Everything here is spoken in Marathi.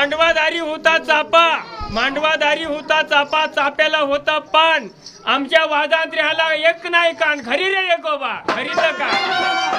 मांडवादारी होता चापा, मांडवादारी होता चापा, चाप्याला होता पान. आमच्या वादात राहिला एक नाही कान. खरी रे एकोबा, खरी तर का